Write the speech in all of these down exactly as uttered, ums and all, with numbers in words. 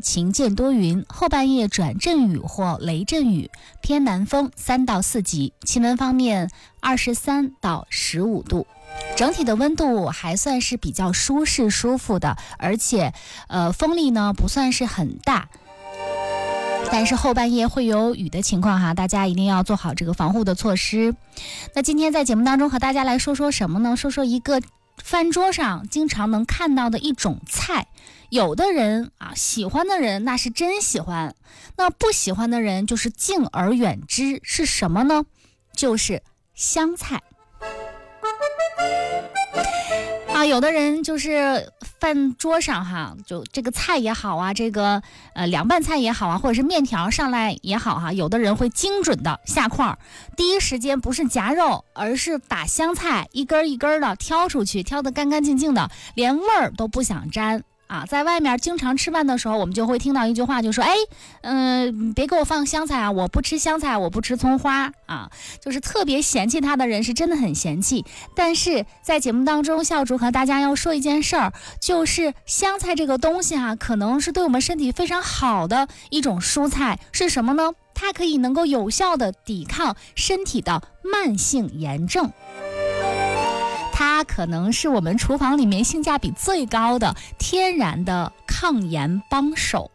晴间多云，后半夜转阵雨或雷阵雨，偏南风三到四级。气温方面二十三到十五度。整体的温度还算是比较舒适舒服的，而且呃风力呢不算是很大。但是后半夜会有雨的情况哈，大家一定要做好这个防护的措施。那今天在节目当中和大家来说说什么呢？说说一个饭桌上经常能看到的一种菜，有的人啊喜欢的人那是真喜欢，那不喜欢的人就是敬而远之。是什么呢？就是香菜。啊，有的人就是饭桌上哈，就这个菜也好啊，这个呃凉拌菜也好啊，或者是面条上来也好哈，有的人会精准的下块，第一时间不是夹肉，而是把香菜一根一根的挑出去，挑得干干净净的，连味儿都不想沾。啊，在外面经常吃饭的时候，我们就会听到一句话，就说哎，嗯、呃，别给我放香菜啊，我不吃香菜，我不吃葱花啊，就是特别嫌弃他的人是真的很嫌弃。但是在节目当中，校主和大家要说一件事儿，就是香菜这个东西哈、啊，可能是对我们身体非常好的一种蔬菜，是什么呢？它可以能够有效的抵抗身体的慢性炎症。它可能是我们厨房里面性价比最高的天然的抗炎帮手。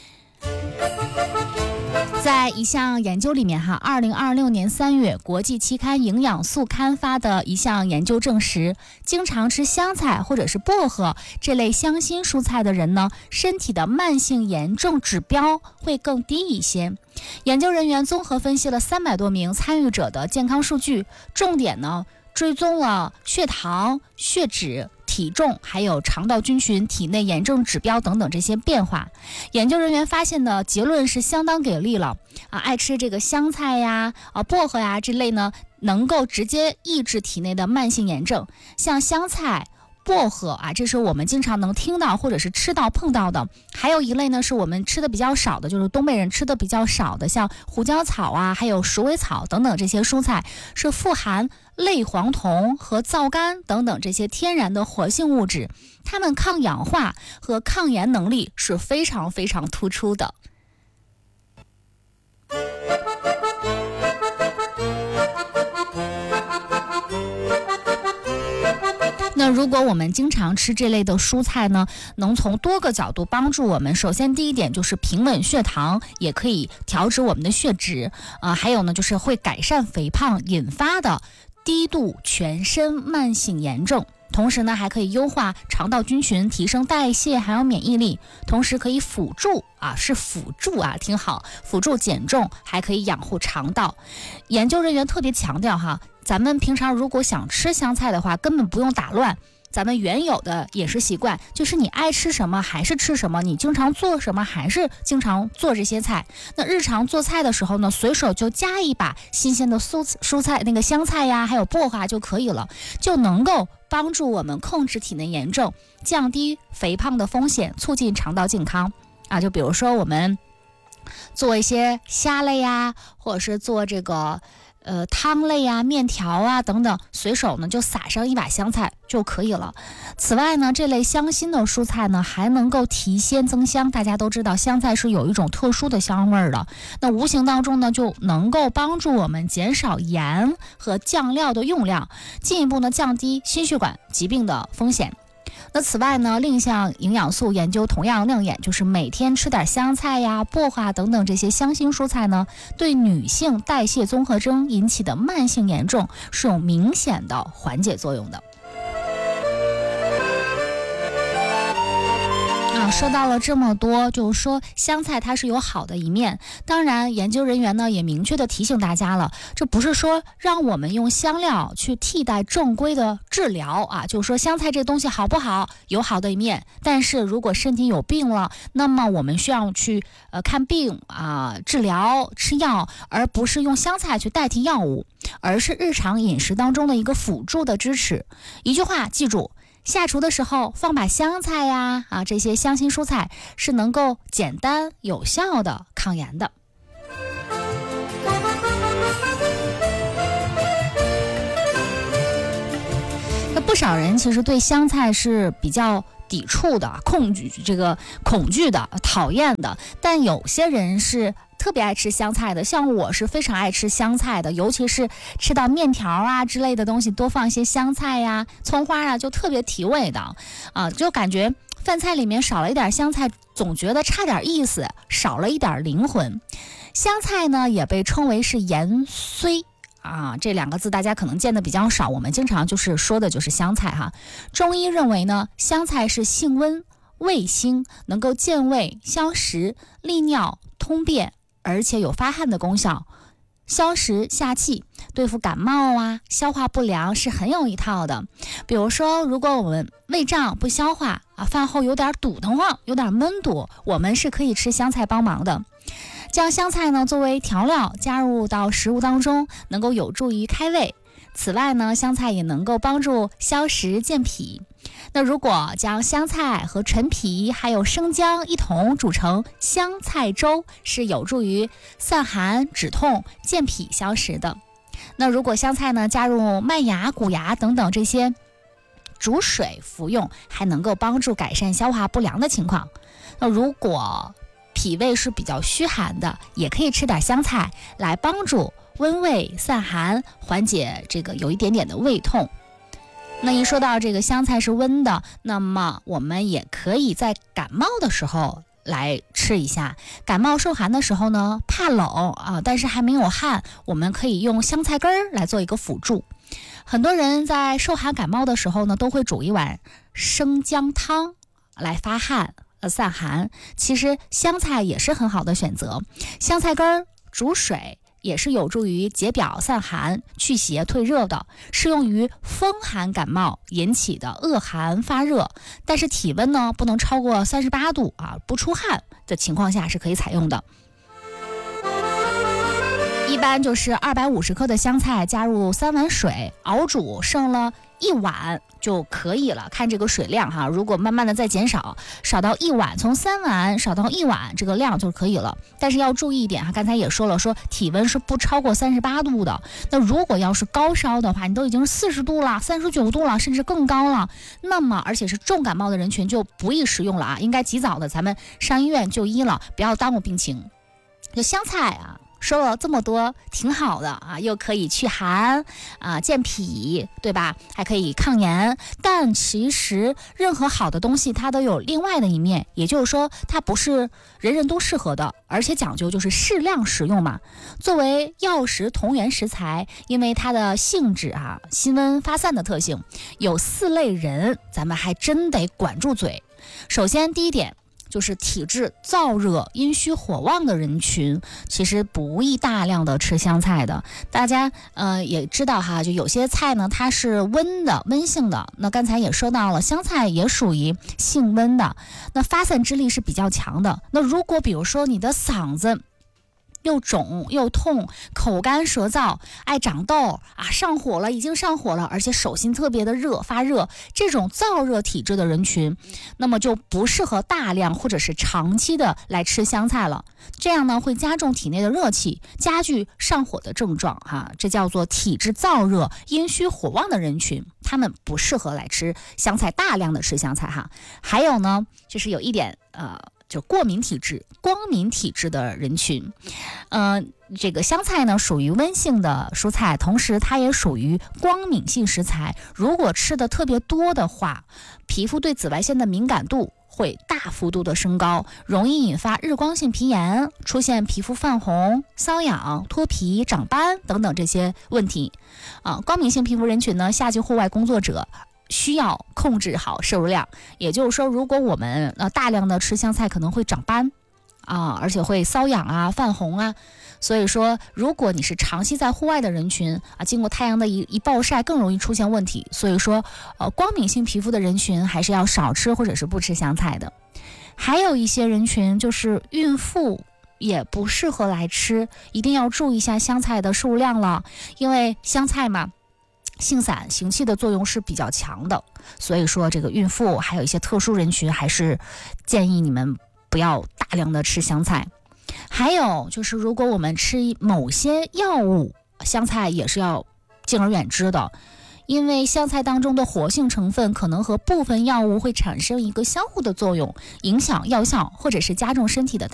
在一项研究里面哈，二零二六年三月，国际期刊《营养素》刊发的一项研究证实，经常吃香菜或者是薄荷这类香辛蔬菜的人呢，身体的慢性炎症指标会更低一些。研究人员综合分析了三百多名参与者的健康数据，重点呢追踪了血糖、血脂、体重，还有肠道菌群、体内炎症指标等等这些变化。研究人员发现的结论是相当给力了啊！爱吃这个香菜呀、啊薄荷呀这类呢，能够直接抑制体内的慢性炎症。像香菜、薄荷啊，这是我们经常能听到或者是吃到碰到的。还有一类呢，是我们吃的比较少的，就是东北人吃的比较少的，像胡椒草啊，还有鼠尾草等等这些蔬菜，是富含类黄酮和皂苷等等这些天然的活性物质，它们抗氧化和抗炎能力是非常非常突出的。那如果我们经常吃这类的蔬菜呢，能从多个角度帮助我们。首先第一点就是平稳血糖，也可以调整我们的血脂啊、呃，还有呢就是会改善肥胖引发的低度全身慢性炎症，同时呢还可以优化肠道菌群，提升代谢还有免疫力，同时可以辅助啊是辅助啊挺好，辅助减重，还可以养护肠道。研究人员特别强调哈，咱们平常如果想吃香菜的话，根本不用打乱咱们原有的饮食习惯，就是你爱吃什么还是吃什么，你经常做什么还是经常做这些菜。那日常做菜的时候呢，随手就加一把新鲜的蔬蔬菜，那个香菜呀，还有薄荷就可以了，就能够帮助我们控制体内炎症，降低肥胖的风险，促进肠道健康啊。就比如说我们做一些虾类呀，或者是做这个呃，汤类啊、面条啊等等，随手呢就撒上一把香菜就可以了。此外呢，这类香辛的蔬菜呢，还能够提鲜增香。大家都知道，香菜是有一种特殊的香味儿的，那无形当中呢，就能够帮助我们减少盐和酱料的用量，进一步呢降低心血管疾病的风险。那此外呢，另一项营养素研究同样亮眼，就是每天吃点香菜呀、薄荷等等这些香辛蔬菜呢，对女性代谢综合征引起的慢性炎症是有明显的缓解作用的。啊，说到了这么多，就是说香菜它是有好的一面。当然，研究人员呢也明确的提醒大家了，这不是说让我们用香料去替代正规的治疗啊，就是说香菜这东西好不好，有好的一面，但是如果身体有病了，那么我们需要去呃看病啊、治疗、吃药，而不是用香菜去代替药物，而是日常饮食当中的一个辅助的支持。一句话记住，下厨的时候放把香菜呀，啊，这些香辛蔬菜是能够简单有效的抗炎的。那不少人其实对香菜是比较抵触的、恐惧这个恐惧的、讨厌的，但有些人是特别爱吃香菜的，像我是非常爱吃香菜的，尤其是吃到面条啊之类的东西，多放一些香菜呀、葱花啊，就特别提味的啊，就感觉饭菜里面少了一点香菜，总觉得差点意思，少了一点灵魂。香菜呢，也被称为是盐荽。啊，这两个字大家可能见的比较少，我们经常就是说的就是香菜哈。中医认为呢，香菜是性温、味辛，能够健胃、消食、利尿、通便，而且有发汗的功效，消食下气，对付感冒啊、消化不良是很有一套的。比如说，如果我们胃胀不消化啊，饭后有点堵得慌，有点闷堵，我们是可以吃香菜帮忙的。将香菜呢作为调料加入到食物当中，能够有助于开胃。此外呢，香菜也能够帮助消食健脾。那如果将香菜和陈皮还有生姜一同煮成香菜粥，是有助于散寒止痛、健脾消食的。那如果香菜呢加入麦芽、谷芽等等这些煮水服用，还能够帮助改善消化不良的情况。那如果脾胃是比较虚寒的，也可以吃点香菜来帮助温胃散寒，缓解这个有一点点的胃痛。那一说到这个香菜是温的，那么我们也可以在感冒的时候来吃一下。感冒受寒的时候呢，怕冷啊，但是还没有汗，我们可以用香菜根儿来做一个辅助。很多人在受寒感冒的时候呢，都会煮一碗生姜汤来发汗呃散寒。其实香菜也是很好的选择，香菜根儿煮水也是有助于解表散寒、祛邪退热的，适用于风寒感冒引起的恶寒发热，但是体温呢不能超过三十八度啊，不出汗的情况下是可以采用的。一般就是二百五十克的香菜加入三碗水熬煮，剩了一碗就可以了，看这个水量哈，如果慢慢的再减少，少到一碗，从三碗少到一碗，这个量就可以了。但是要注意一点哈，刚才也说了，说体温是不超过三十八度的。那如果要是高烧的话，你都已经是四十度了、三十九度了，甚至更高了，那么而且是重感冒的人群就不宜食用了啊，应该及早的咱们上医院就医了，不要耽误病情。就香菜啊，说了这么多挺好的啊，又可以祛寒啊、健脾，对吧？还可以抗炎。但其实任何好的东西它都有另外的一面，也就是说它不是人人都适合的，而且讲究就是适量食用嘛。作为药食同源食材，因为它的性质啊，辛温发散的特性，有四类人咱们还真得管住嘴。首先第一点，就是体质燥热、阴虚火旺的人群，其实不宜大量的吃香菜的。大家呃也知道哈，就有些菜呢它是温的、温性的。那刚才也说到了，香菜也属于性温的，那发散之力是比较强的。那如果比如说你的嗓子又肿又痛，口干舌燥，爱长痘啊，上火了，已经上火了，而且手心特别的热发热，这种燥热体质的人群，那么就不适合大量或者是长期的来吃香菜了。这样呢会加重体内的热气，加剧上火的症状哈，这叫做体质燥热、阴虚火旺的人群，他们不适合来吃香菜，大量的吃香菜哈。还有呢，就是有一点呃。就过敏体质、光敏体质的人群，呃，这个香菜呢属于温性的蔬菜，同时它也属于光敏性食材。如果吃的特别多的话，皮肤对紫外线的敏感度会大幅度的升高，容易引发日光性皮炎，出现皮肤泛红、瘙痒、脱皮、长斑等等这些问题。啊，光敏性皮肤人群呢，夏季户外工作者需要控制好摄入量，也就是说，如果我们呃大量的吃香菜，可能会长斑啊，而且会瘙痒啊、泛红啊。所以说，如果你是长期在户外的人群啊，经过太阳的一一暴晒，更容易出现问题。所以说，呃，光敏性皮肤的人群还是要少吃或者是不吃香菜的。还有一些人群就是孕妇，也不适合来吃，一定要注意一下香菜的摄入量了，因为香菜嘛，性散行气的作用是比较强的，所以说这个孕妇还有一些特殊人群，还是建议你们不要大量的吃香菜。还有就是如果我们吃某些药物，香菜也是要敬而远之的， 因为香菜当中的活性成分可能和部分药物会产生一个相互的作用，影响药效或者是加重身体的